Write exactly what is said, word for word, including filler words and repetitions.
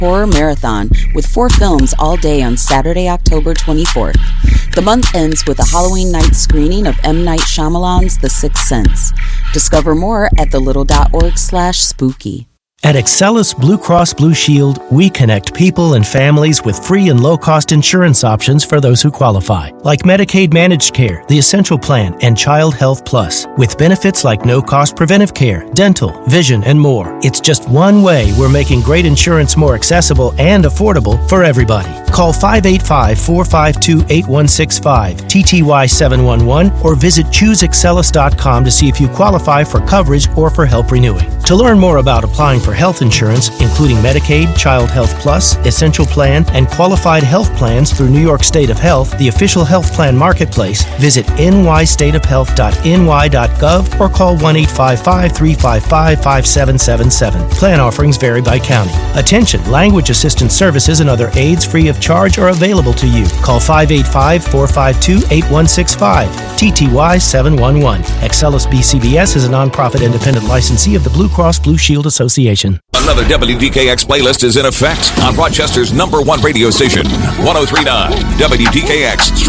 Horror Marathon with four films all day on Saturday, October twenty-fourth. The month ends with a Halloween night screening of M. Night Shyamalan's The Sixth Sense. Discover more at thelittle.org slash spooky. At Excellus Blue Cross Blue Shield, we connect people and families with free and low-cost insurance options for those who qualify, like Medicaid Managed Care, the Essential Plan, and Child Health Plus, with benefits like no-cost preventive care, dental, vision, and more. It's just one way we're making great insurance more accessible and affordable for everybody. Call five eight five, four five two, eight one six five, T T Y seven one one, or visit choose excellus dot com to see if you qualify for coverage or for help renewing. To learn more about applying for health insurance, including Medicaid, Child Health Plus, Essential Plan, and qualified health plans through New York State of Health, the official health plan marketplace, visit n y state of health dot n y dot gov or call one eight five five, three five five, five seven seven seven. Plan offerings vary by county. Attention, language assistance services and other aids free of charge are available to you. Call five eight five, four five two, eight one six five, T T Y seven one one. Excellus B C B S is a nonprofit independent licensee of the Blue Cross Blue Shield Association. Another W D K X playlist is in effect on Rochester's number one radio station, one oh three point nine W D K X.